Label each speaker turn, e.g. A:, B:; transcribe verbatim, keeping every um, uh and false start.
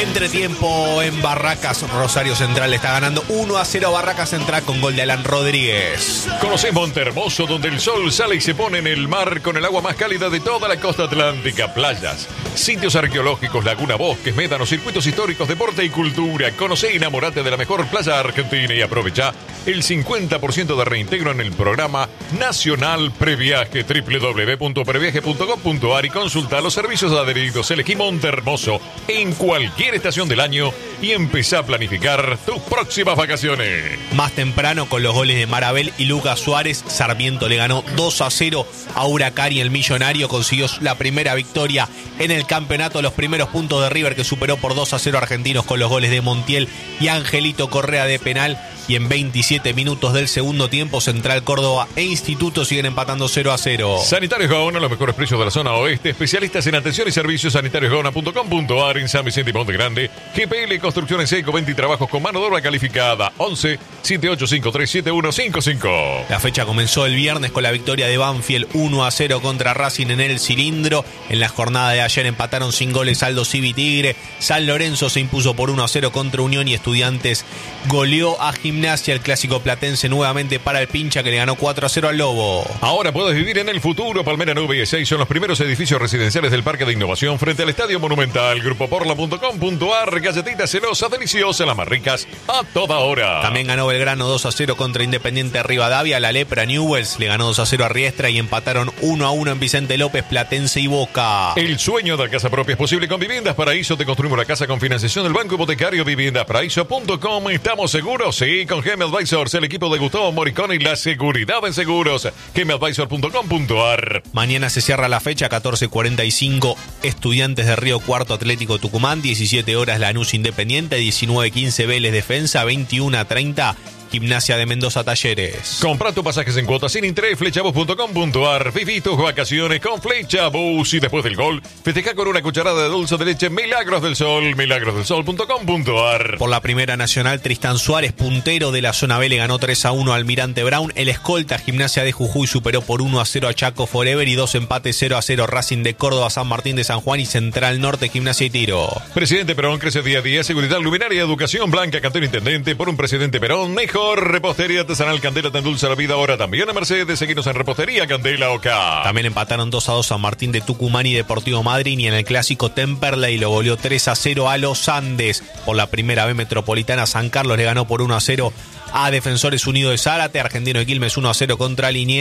A: Entretiempo en Barracas, Rosario Central está ganando uno a cero a Barracas Central con gol de Alan Rodríguez.
B: Conocés Montehermoso, donde el sol sale y se pone en el mar con el agua más cálida de toda la costa atlántica. Playas, sitios arqueológicos, laguna, bosques, médanos, circuitos históricos, deporte y cultura. Conocé y enamorate de la mejor playa argentina y aprovecha el cincuenta por ciento de reintegro en el programa Nacional Previaje. doble u doble u doble u punto previaje punto gov punto ar y consulta los servicios adheridos. Elegí Montehermoso en cualquier estación del año y empezá a planificar tus próximas vacaciones.
A: Más temprano, con los goles de Marabel y Lucas Suárez, Sarmiento le ganó dos a cero a Huracán y el Millonario consiguió la primera victoria en el campeonato. Los primeros puntos de River, que superó por dos a cero a Argentinos con los goles de Montiel y Angelito Correa de penal. Y en veintisiete minutos del segundo tiempo, Central Córdoba e Instituto siguen empatando cero a cero.
B: Sanitarios Gaona, los mejores precios de la zona oeste. Especialistas en atención y servicios. sanitarios gaona punto com punto ar en San Vicente y Monte Grande. G P L Construcciones Seco, veinte trabajos con mano de obra calificada. once, siete ocho cinco tres, siete uno cinco cinco.
A: La fecha comenzó el viernes con la victoria de Banfield uno a cero contra Racing en el Cilindro. En la jornada de ayer empataron sin goles Aldo Civi Tigre. San Lorenzo se impuso por uno a cero contra Unión y Estudiantes goleó a Gimnasia. El clásico platense nuevamente para el Pincha, que le ganó cuatro a cero al Lobo.
B: Ahora puedes vivir en el futuro. Palmera nueve y seis son los primeros edificios residenciales del Parque de Innovación frente al Estadio Monumental. grupo porla punto com punto ar. Galletitas celosas, deliciosas, las más ricas a toda hora.
A: También ganó Belgrano dos a cero contra Independiente Rivadavia. La Lepra Newells le ganó dos a cero a Riestra y empataron uno a uno en Vicente López, Platense y Boca.
B: El sueño de la casa propia es posible con Viviendas Paraíso. Te construimos la casa con financiación del Banco Hipotecario. viviendas paraíso punto com. ¿Estamos seguros? Sí. Con G M Advisors, el equipo de Gustavo Moricón y la seguridad en seguros. G M advisor punto com punto ar.
A: Mañana se cierra la fecha, catorce cuarenta y cinco, Estudiantes de Río Cuarto Atlético Tucumán, diecisiete horas Lanús Independiente, diecinueve quince Vélez Defensa, veintiuno treinta Gimnasia de Mendoza Talleres.
B: Compra tus pasajes en cuotas sin interés, flechabus punto com punto ar. Viví tus vacaciones con Flechabus y después del gol, festeja con una cucharada de dulce de leche Milagros del Sol, milagros del sol punto com punto ar.
A: Por la Primera Nacional, Tristan Suárez, puntero de la zona B, le ganó tres a uno al Almirante Brown. El escolta Gimnasia de Jujuy superó por uno a cero a Chaco Forever y dos empates cero a cero Racing de Córdoba, San Martín de San Juan y Central Norte Gimnasia y Tiro.
B: Presidente Perón crece día a día, seguridad, luminaria, educación, Blanca Cantero Intendente, por un Presidente Perón mejor. Repostería artesanal Candela te endulza la vida ahora también a Mercedes. Seguinos en Repostería Candela Oca.
A: También empataron dos a dos San Martín de Tucumán y Deportivo Madryn, y en el clásico Temperley lo goleó tres a cero a los Andes. Por la Primera B Metropolitana, San Carlos le ganó por uno a cero a Defensores Unidos de Zárate. Argentino de Quilmes uno a cero contra Liniers.